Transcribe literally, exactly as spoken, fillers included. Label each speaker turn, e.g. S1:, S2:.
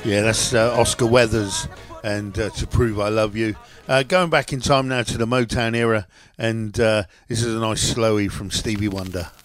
S1: Yeah, that's uh, Oscar Weathers and uh, To Prove I Love You. Uh, going back in time now to the Motown era, and uh, this is a nice slowie from Stevie Wonder.